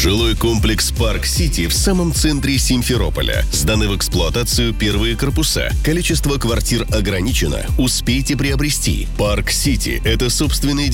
Жилой комплекс «Парк Сити» в самом центре Симферополя. Сданы в эксплуатацию первые корпуса. Количество квартир ограничено. Успейте приобрести. «Парк Сити» — это собственный